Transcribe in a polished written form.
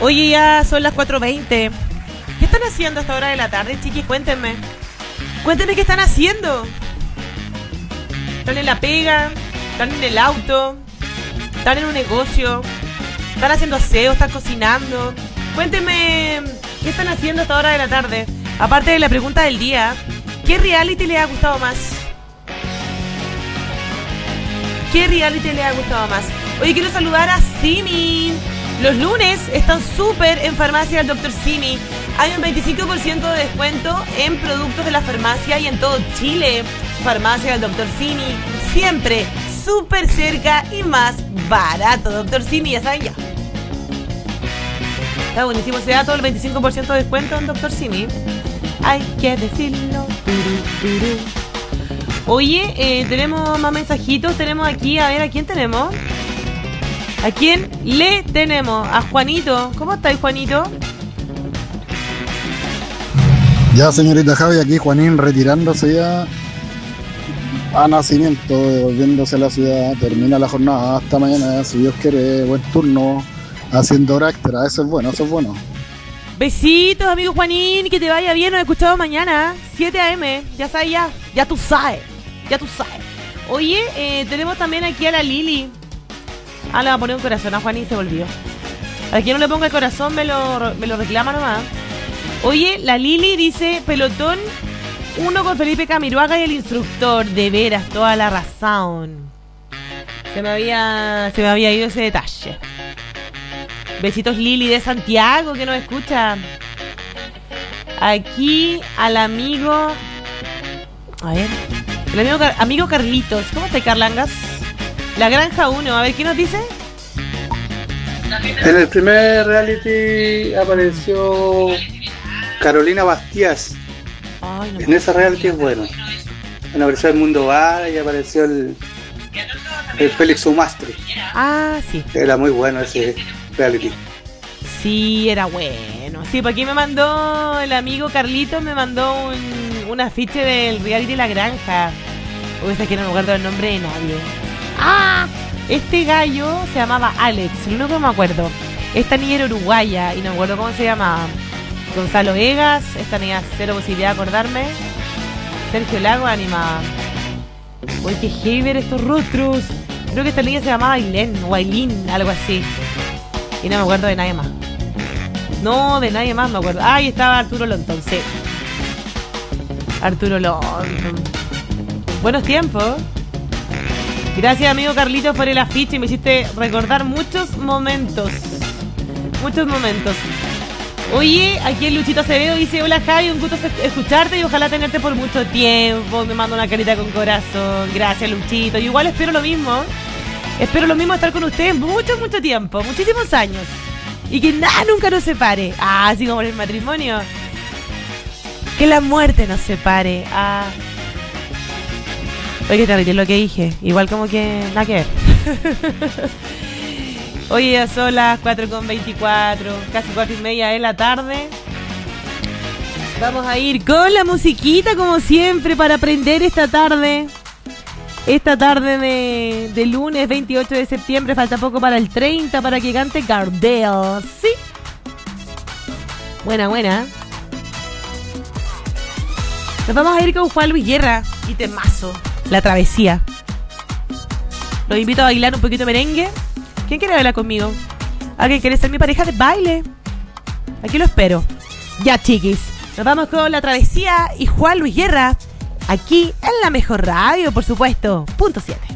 Oye, ya son las 4:20. ¿Qué están haciendo a esta hora de la tarde, chiquis? Cuéntenme. Cuéntenme qué están haciendo. ¿Están en la pega? ¿Están en el auto? ¿Están en un negocio? ¿Están haciendo aseo? ¿Están cocinando? Cuéntenme qué están haciendo a esta hora de la tarde. Aparte de la pregunta del día, ¿qué reality les ha gustado más? ¿Qué reality les ha gustado más? Oye, quiero saludar a Simi. Los lunes están súper en Farmacia del Dr. Simi. Hay un 25% de descuento en productos de la farmacia y en todo Chile. Farmacia del Dr. Simi, siempre súper cerca y más barato. Dr. Simi, ya saben ya. Está buenísimo ese dato, el 25% de descuento en Dr. Simi. Hay que decirlo. Oye, tenemos más mensajitos. Tenemos aquí, a ver, ¿a quién tenemos? ¿A quién le tenemos? A Juanito. ¿Cómo estáis, Juanito? Ya, señorita Javi, aquí Juanín retirándose ya a nacimiento, devolviéndose a la ciudad. Termina la jornada hasta mañana, si Dios quiere. Buen turno, haciendo hora extra. Eso es bueno, eso es bueno. Besitos, amigo Juanín, que te vaya bien. Nos escuchamos mañana, 7 a.m. Ya sabes, ya tú sabes. Oye, tenemos también aquí a la Lili. Le va a poner un corazón a Juanín, se volvió. A quien no le ponga el corazón me lo reclama nomás. Oye, la Lili dice: pelotón 1 con Felipe Camiroaga y el instructor. De veras, toda la razón. Se me había ido ese detalle. Besitos, Lili de Santiago, que nos escucha. Aquí al amigo... A ver... El amigo Carlitos. ¿Cómo está, Carlangas? La Granja 1. A ver, ¿qué nos dice? En el primer reality apareció Carolina Bastías. Ay, no. En esa reality es bueno. Apareció el Mundo Bar y apareció el Félix Umastre. Ah, sí. Era muy bueno ese reality. Sí, era bueno. Sí, por aquí me mandó el amigo Carlitos, me mandó un afiche del reality La Granja. Uy, es que no me acuerdo el nombre de nadie. ¡Ah! Este gallo se llamaba Alex, lo único que me acuerdo. Esta niña era uruguaya y no me acuerdo cómo se llamaba. Gonzalo Vegas, esta niña cero posibilidad de acordarme. Sergio Lago animaba. Uy, qué heavy ver estos rostros. Creo que esta niña se llamaba Ailén o Ailín, algo así. Y no me acuerdo de nadie más. No, de nadie más me acuerdo. Ah, y estaba Arturo Lontón, sí. Arturo Lontón. Buenos tiempos. Gracias, amigo Carlitos, por el afiche. Me hiciste recordar muchos momentos. Muchos momentos. Oye, aquí el Luchito Acevedo dice: hola Javi, un gusto escucharte y ojalá tenerte por mucho tiempo. Me manda una carita con corazón. Gracias, Luchito. Yo igual espero lo mismo. Espero lo mismo, estar con ustedes mucho tiempo. Muchísimos años. Y que nada nunca nos separe. Ah, así como en el matrimonio. Que la muerte nos separe. Ah. Oye, que te retiré lo que dije. Igual como que nada que ver. Oye, ya son las 4:24, casi 4:30 de la tarde. Vamos a ir con la musiquita como siempre para aprender esta tarde. Esta tarde de lunes 28 de septiembre. Falta poco para el 30 para que cante Gardel. ¿Sí? Buena. Nos vamos a ir con Juan Luis Guerra y temazo, La Travesía. Los invito a bailar un poquito merengue. ¿Quién quiere bailar conmigo? ¿Alguien quiere ser mi pareja de baile? Aquí lo espero. Ya, chiquis. Nos vamos con La Travesía y Juan Luis Guerra. Aquí en la mejor radio, por supuesto. .7.